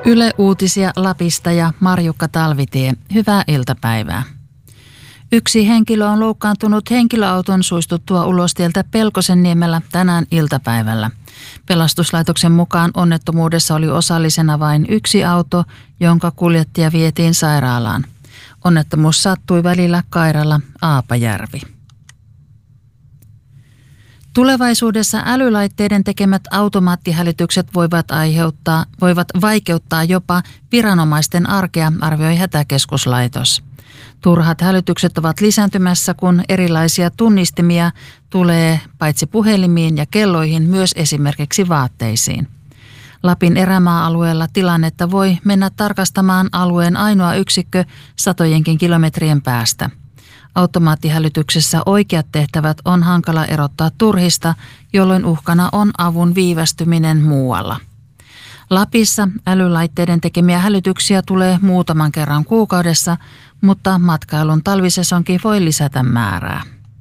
Yle Uutisia Lapista ja Marjukka Talvitie. Hyvää iltapäivää. Yksi henkilö on loukkaantunut henkilöauton suistuttua ulostieltä Pelkosenniemellä tänään iltapäivällä. Pelastuslaitoksen mukaan onnettomuudessa oli osallisena vain yksi auto, jonka kuljettaja vietiin sairaalaan. Onnettomuus sattui välillä Kairala-Aapajärvi. Tulevaisuudessa älylaitteiden tekemät automaattihälytykset voivat vaikeuttaa jopa viranomaisten arkea, arvioi Hätäkeskuslaitos. Turhat hälytykset ovat lisääntymässä, kun erilaisia tunnistimia tulee paitsi puhelimiin ja kelloihin myös esimerkiksi vaatteisiin. Lapin erämaa-alueella tilannetta voi mennä tarkastamaan alueen ainoa yksikkö satojenkin kilometrien päästä. Automaattihälytyksessä oikeat tehtävät on hankala erottaa turhista, jolloin uhkana on avun viivästyminen muualla. Lapissa älylaitteiden tekemiä hälytyksiä tulee muutaman kerran kuukaudessa, mutta matkailun talvisesonkin voi lisätä määrää.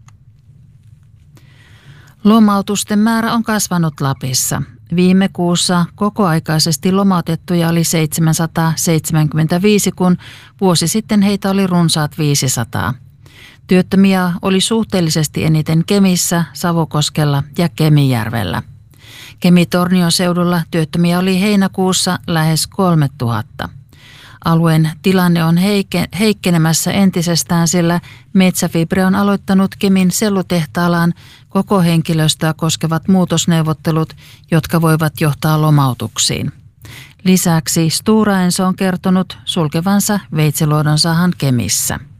Lomautusten määrä on kasvanut Lapissa. Viime kuussa kokoaikaisesti lomautettuja oli 775, kun vuosi sitten heitä oli runsaat 500. Työttömiä oli suhteellisesti eniten Kemissä, Savukoskella ja Kemijärvellä. Kemi-Tornion seudulla työttömiä oli heinäkuussa lähes 3000. Alueen tilanne on heikkenemässä entisestään, sillä Metsäfibre on aloittanut Kemin sellutehtaalaan koko henkilöstöä koskevat muutosneuvottelut, jotka voivat johtaa lomautuksiin. Lisäksi Stora Enso on kertonut sulkevansa Veitsiluodon sahan Kemissä.